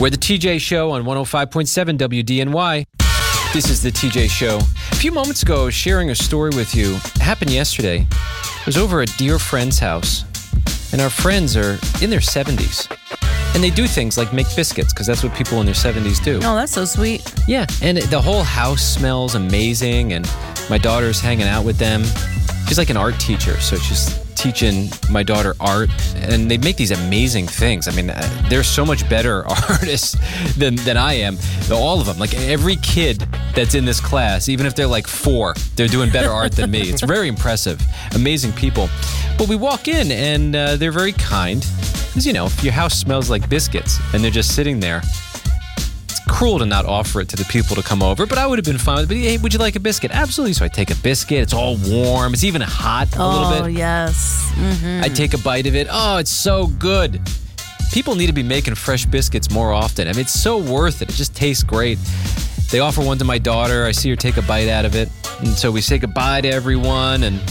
We're the TJ Show on 105.7 WDNY. This is the TJ Show. A few moments ago, I was sharing a story with you. It happened yesterday. I was over at a dear friend's house, and our friends are in their 70s. And they do things like make biscuits, because that's what people in their 70s do. Oh, that's so sweet. Yeah, and the whole house smells amazing, and my daughter's hanging out with them. She's like an art teacher, so she's teaching my daughter art, and they make these amazing things. I mean, they're so much better artists than I am. All of them, like every kid that's in this class, even if they're like 4, they're doing better art than me. It's very impressive. Amazing people. But we walk in, and they're very kind. Because, you know, if your house smells like biscuits, and they're just sitting there, it's cruel to not offer it to the people to come over, but I would have been fine with it. But, hey, would you like a biscuit? Absolutely. So I take a biscuit. It's all warm. It's even hot a little bit. Oh, yes. Mm-hmm. I take a bite of it. Oh, it's so good. People need to be making fresh biscuits more often. I mean, it's so worth it. It just tastes great. They offer one to my daughter. I see her take a bite out of it. And so we say goodbye to everyone, and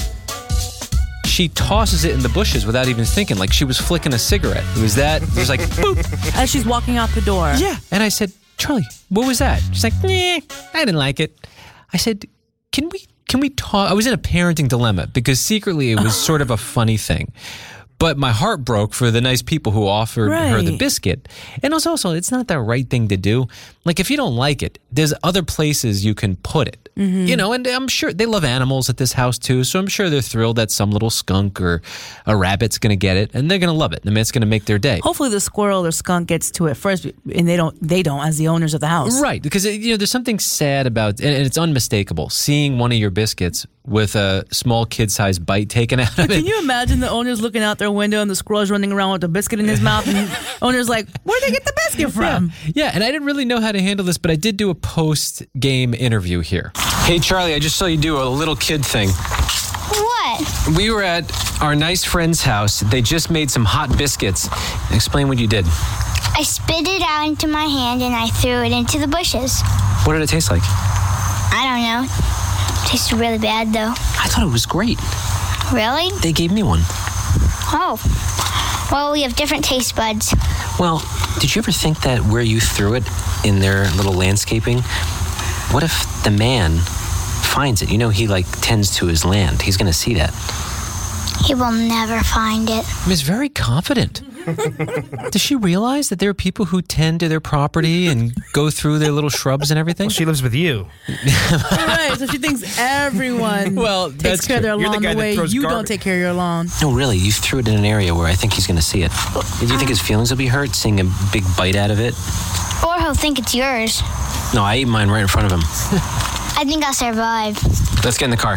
she tosses it in the bushes without even thinking, like she was flicking a cigarette. It was like, boop. As she's walking out the door. Yeah. And I said, Charlie, what was that? She's like, I didn't like it. I said, can we talk? I was in a parenting dilemma because secretly it was sort of a funny thing. But my heart broke for the nice people who offered her the biscuit. And also, it's not the right thing to do. Like, if you don't like it, there's other places you can put it. Mm-hmm. You know, and I'm sure they love animals at this house, too. So I'm sure they're thrilled that some little skunk or a rabbit's going to get it. And they're going to love it. I mean, it's going to make their day. Hopefully the squirrel or skunk gets to it first, and they don't as the owners of the house. Right. Because, you know, there's something sad about, and it's unmistakable, seeing one of your biscuits with a small kid-sized bite taken out of it. Can you imagine the owners looking out their window and the squirrel's running around with a biscuit in his mouth, and the owner's like, where'd they get the biscuit from? Yeah, and I didn't really know how to handle this, but I did do a post-game interview here. Hey, Charlie, I just saw you do a little kid thing. What? We were at our nice friend's house. They just made some hot biscuits. Explain what you did. I spit it out into my hand and I threw it into the bushes. What did it taste like? I don't know. It tasted really bad, though. I thought it was great. Really? They gave me one. Oh. Well, we have different taste buds. Well, did you ever think that where you threw it in their little landscaping, what if the man finds it? You know, he tends to his land. He's going to see that. He will never find it. He's very confident. Does she realize that there are people who tend to their property and go through their little shrubs and everything? Well, she lives with you. Right, so she thinks everyone takes care of their lawn the way you don't take care of your lawn. No, really, you threw it in an area where I think he's going to see it. Do you think his feelings will be hurt seeing a big bite out of it? Or he'll think it's yours. No, I ate mine right in front of him. I think I'll survive. Let's get in the car.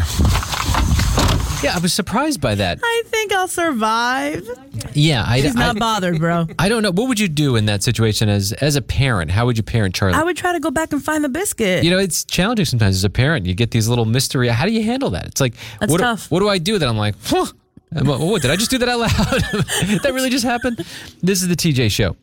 Yeah, I was surprised by that. I think I'll survive. Yeah, He's not bothered, bro. I don't know. What would you do in that situation as a parent? How would you parent Charlie? I would try to go back and find the biscuit. You know, it's challenging sometimes as a parent. You get these little mystery. How do you handle that? It's like, That's tough. What do I do that I'm like, what, did I just do that out loud? That really just happened? This is the TJ Show.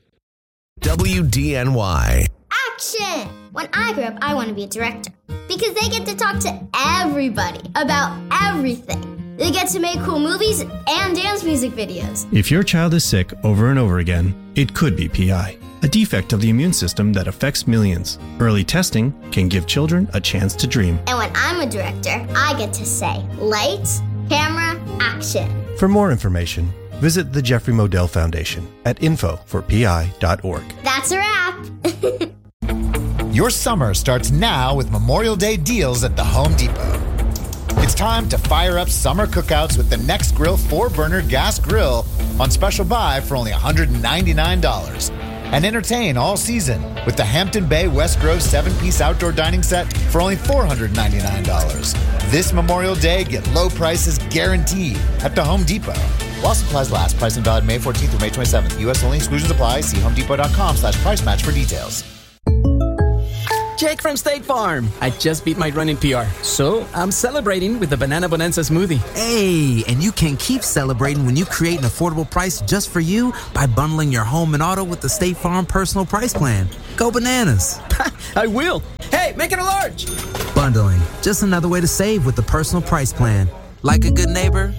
WDNY. Action! When I grow up, I want to be a director because they get to talk to everybody about everything. They get to make cool movies and dance music videos. If your child is sick over and over again, it could be PI, a defect of the immune system that affects millions. Early testing can give children a chance to dream. And when I'm a director, I get to say, lights, camera, action. For more information, visit the Jeffrey Modell Foundation at info4pi.org. That's a wrap. Your summer starts now with Memorial Day deals at the Home Depot. It's time to fire up summer cookouts with the Nextgrill 4-burner gas grill on special buy for only $199. And entertain all season with the Hampton Bay West Grove 7-piece outdoor dining set for only $499. This Memorial Day, get low prices guaranteed at the Home Depot. While supplies last, price and valid May 14th through May 27th. U.S. only, exclusions apply. See homedepot.com/price match for details. Jake from State Farm. I just beat my running PR, so I'm celebrating with the Banana Bonanza smoothie. Hey, and you can keep celebrating when you create an affordable price just for you by bundling your home and auto with the State Farm Personal Price Plan. Go bananas. I will. Hey, make it a large. Bundling, just another way to save with the Personal Price Plan. Like a good neighbor,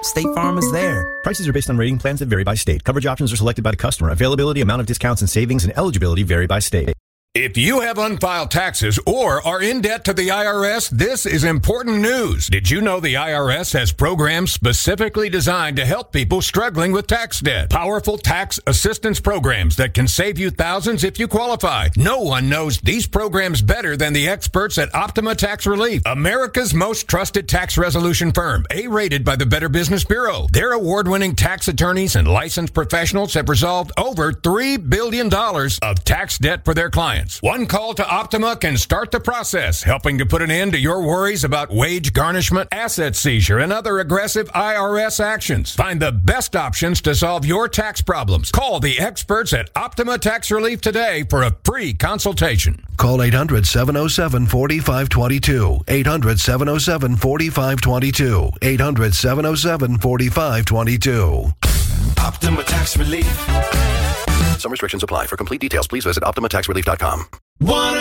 State Farm is there. Prices are based on rating plans that vary by state. Coverage options are selected by the customer. Availability, amount of discounts and savings, and eligibility vary by state. If you have unfiled taxes or are in debt to the IRS, this is important news. Did you know the IRS has programs specifically designed to help people struggling with tax debt? Powerful tax assistance programs that can save you thousands if you qualify. No one knows these programs better than the experts at Optima Tax Relief, America's most trusted tax resolution firm, A-rated by the Better Business Bureau. Their award-winning tax attorneys and licensed professionals have resolved over $3 billion of tax debt for their clients. One call to Optima can start the process, helping to put an end to your worries about wage garnishment, asset seizure, and other aggressive IRS actions. Find the best options to solve your tax problems. Call the experts at Optima Tax Relief today for a free consultation. Call 800-707-4522. 800-707-4522. 800-707-4522. Optima Tax Relief. Some restrictions apply. For complete details, please visit OptimaTaxRelief.com.